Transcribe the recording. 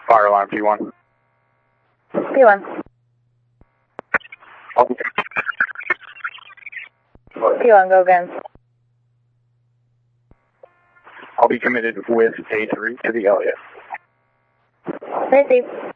Fire alarm P1. P1. P1, go again. I'll be committed with A3 to the Elliott. Receive.